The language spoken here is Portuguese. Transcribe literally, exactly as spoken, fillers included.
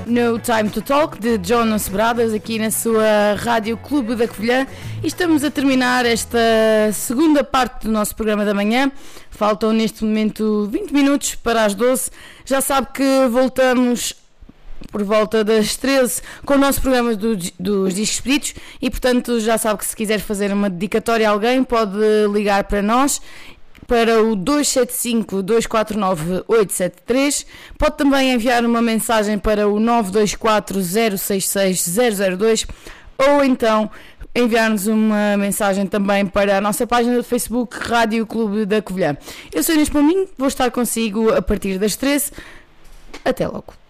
No Time to Talk, de Jonas Brothers, aqui na sua Rádio Clube da Covilhã. E estamos a terminar esta segunda parte do nosso programa da manhã. Faltam neste momento vinte minutos para as doze. Já sabe que voltamos por volta das treze com o nosso programa do, dos Discos Pedidos e, portanto, já sabe que se quiser fazer uma dedicatória a alguém pode ligar para nós, para o dois sete cinco, dois quatro nove, oito sete três. Pode também enviar uma mensagem para o nove dois quatro, zero seis seis, zero zero dois ou então enviar-nos uma mensagem também para a nossa página do Facebook Rádio Clube da Covilhã. Eu sou Inês Palminho, vou estar consigo a partir das treze. Até logo.